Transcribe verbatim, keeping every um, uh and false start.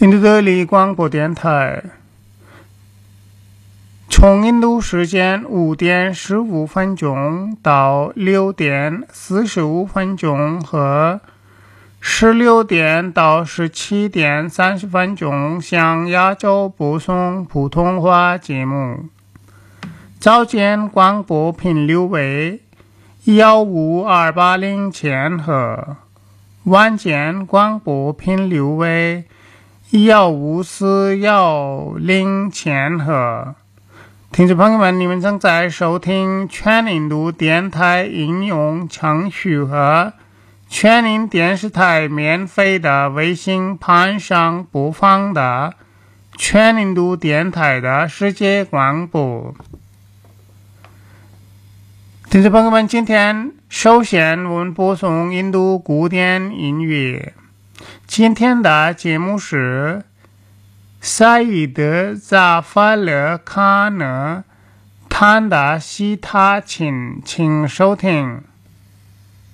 印度德里广播电台，从印度时间五点十五分钟到六点四十五分钟和十六点到十七点三十分钟向亚洲播送普通话节目。早间广播频率为一五二八零千赫，晚间广播频率为一五四幺零千赫。听众朋友们，你们正在收听全印度电台应用程序和全印电视台免费的卫星盘上播放的全印度电台的世界广播。听众朋友们，今天首先我们播送印度古典音乐。今天的节目是萨伊德扎法勒卡纳弹的西塔琴，请收听。